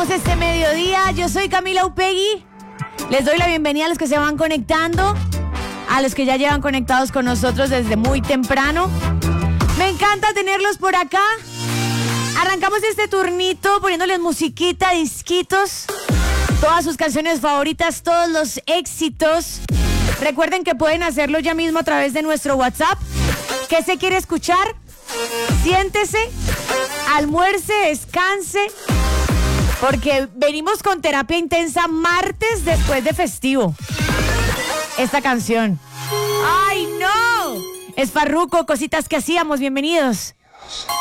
Este mediodía, yo soy Camila Upegui. Les doy la bienvenida a los que se van conectando, a los que ya llevan conectados con nosotros desde muy temprano. Me encanta tenerlos por acá. Arrancamos este turnito poniéndoles musiquita, disquitos, todas sus canciones favoritas, todos los éxitos. Recuerden que pueden hacerlo ya mismo a través de nuestro WhatsApp. ¿Qué se quiere escuchar? Siéntese, almuerce, descanse, porque venimos con terapia intensa martes después de festivo. Esta canción. ¡Ay, no! Es Farruko, Cositas que hacíamos. Bienvenidos.